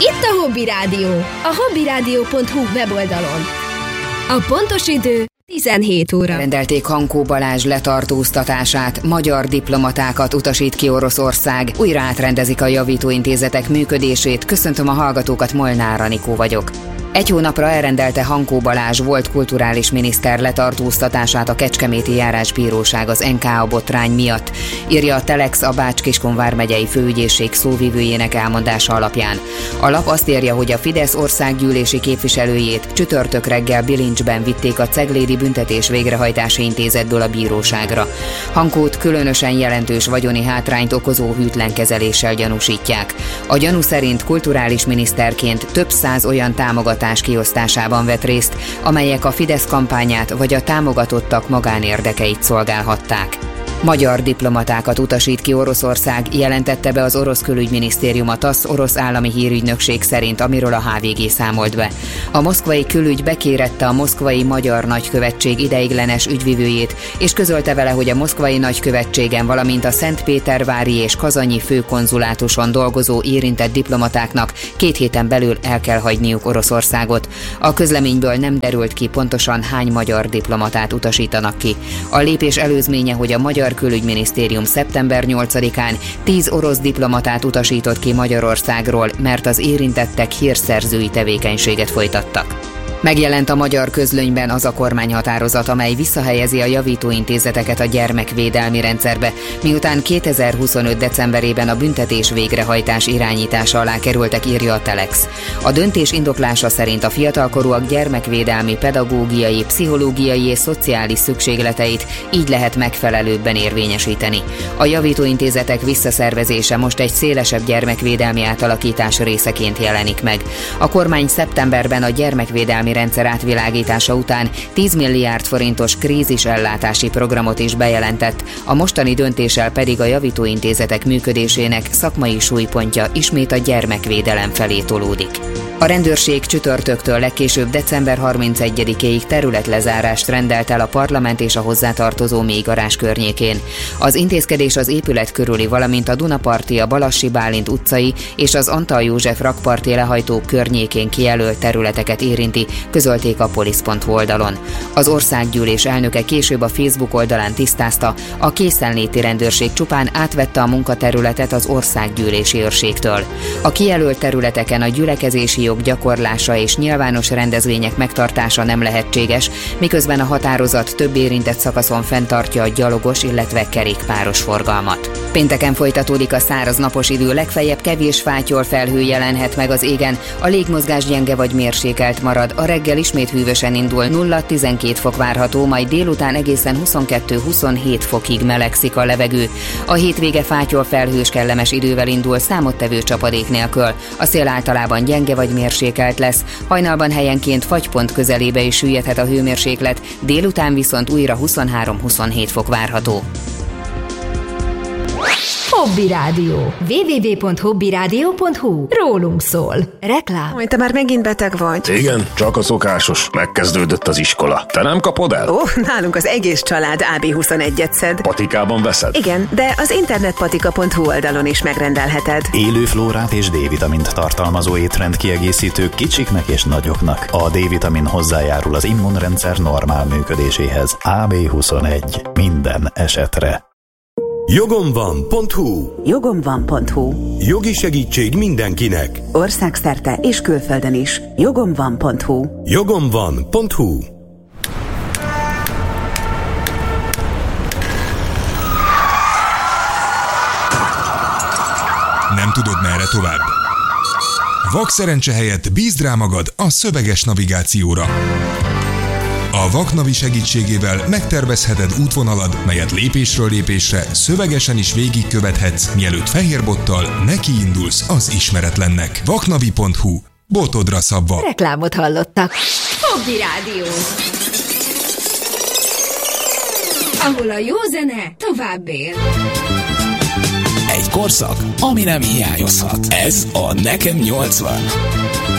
Itt a Hobby Rádió, a hobbyradio.hu weboldalon. A pontos idő 17 óra. Rendelték Hankó Balázs letartóztatását, magyar diplomatákat utasít ki Oroszország, újra átrendezik a javítóintézetek működését. Köszöntöm a hallgatókat, Molnár Anikó vagyok. Egy hónapra elrendelte Hankó Balázs volt kulturális miniszter letartóztatását a Kecskeméti Járásbíróság az NKA botrány miatt, írja a Telex a Bács-Kiskun vármegyei főügyészség szóvivőjének elmondása alapján. A lap azt írja, hogy a Fidesz országgyűlési képviselőjét csütörtök reggel bilincsben vitték a Ceglédi Büntetés Végrehajtási Intézetből a bíróságra. Hankót különösen jelentős vagyoni hátrányt okozó hűtlen kezeléssel gyanúsítják. A gyanú szerint kulturális miniszterként több száz olyan támogatás kiosztásában vett részt, amelyek a Fidesz kampányát vagy a támogatottak magánérdekeit szolgálhatták. Magyar diplomatákat utasít ki Oroszország, jelentette be az orosz külügyminisztérium a TASZ orosz állami hírügynökség szerint, amiről a HVG számolt be. A moszkvai külügy bekérette a moszkvai magyar nagykövetség ideiglenes ügyvivőjét, és közölte vele, hogy a moszkvai nagykövetségen, valamint a Szentpétervári és Kazanyi főkonzulátuson dolgozó érintett diplomatáknak 2 héten belül el kell hagyniuk Oroszországot. A közleményből nem derült ki pontosan hány magyar diplomatát utasítanak ki. A lépés előzménye, hogy a magyar külügyminisztérium szeptember 8-án 10 orosz diplomatát utasított ki Magyarországról, mert az érintettek hírszerzői tevékenységet folytattak. Megjelent a magyar közlönyben az a kormányhatározat, amely visszahelyezi a javítóintézeteket a gyermekvédelmi rendszerbe, miután 2025. decemberében a büntetés végrehajtás irányítása alá kerültek, írja a Telex. A döntés indoklása szerint a fiatalkorúak gyermekvédelmi, pedagógiai, pszichológiai és szociális szükségleteit így lehet megfelelőbben érvényesíteni. A javítóintézetek visszaszervezése most egy szélesebb gyermekvédelmi átalakítás részeként jelenik meg. A kormány szeptemberben a gyermekvédelmi rendszer átvilágítása után 10 milliárd forintos krízisellátási programot is bejelentett, a mostani döntéssel pedig a javítóintézetek működésének szakmai súlypontja ismét a gyermekvédelem felé tolódik. A rendőrség csütörtöktől legkésőbb december 31-ig területlezárást rendelt el a parlament és a hozzátartozó mélygarázs környékén. Az intézkedés az épület körüli, valamint a Dunaparti, a Balassi Bálint utcai és az Antal József rakparti lehajtó környékén kijelölt területeket érinti, közölték a polisz.hu oldalon. Az országgyűlés elnöke később a Facebook oldalán tisztázta, a készenléti rendőrség csupán átvette a munkaterületet az országgyűlési őrségtől. A kijelölt területeken a gyülekezési jog gyakorlása és nyilvános rendezvények megtartása nem lehetséges, miközben a határozat több érintett szakaszon fenntartja a gyalogos, illetve kerékpáros forgalmat. Pénteken folytatódik a száraz napos idő, legfeljebb kevés fátyol felhő jelenhet meg az égen, a légmozgás gyenge vagy mérsékelt marad, a reggel ismét hűvösen indul, 0-12 fok várható, majd délután egészen 22-27 fokig melegszik a levegő. A hétvége fátyol felhős kellemes idővel indul, számottevő csapadék nélkül. A szél általában gyenge vagy mérsékelt lesz, hajnalban helyenként fagypont közelébe is süllyedhet a hőmérséklet, délután viszont újra 23-27 fok várható. Hobby Rádió. www.hobbyradio.hu. Rólunk szól. Reklám. Te már megint beteg vagy. Igen, csak a szokásos. Megkezdődött az iskola. Te nem kapod el? Nálunk az egész család AB21-et szed. Patikában veszed? Igen, de az internetpatika.hu oldalon is megrendelheted. Élő flórát és D-vitamint tartalmazó étrendkiegészítők kicsiknek és nagyoknak. A D-vitamin hozzájárul az immunrendszer normál működéséhez. AB21. Minden esetre. Jogomvan.hu. Jogomvan.hu. Jogi segítség mindenkinek. Országszerte és külföldön is. Jogomvan.hu. Jogomvan.hu. Nem tudod, merre tovább? Vakszerencse helyett bízd rá magad a szöveges navigációra. A Vaknavi segítségével megtervezheted útvonalad, melyet lépésről lépésre szövegesen is végigkövethetsz, mielőtt fehérbottal nekiindulsz az ismeretlennek. Vaknavi.hu. Botodra szabva. Reklámot hallottak. Hobby Rádió. Ahol a jó zene tovább él. Egy korszak, ami nem hiányozhat. Ez a Nekem 80.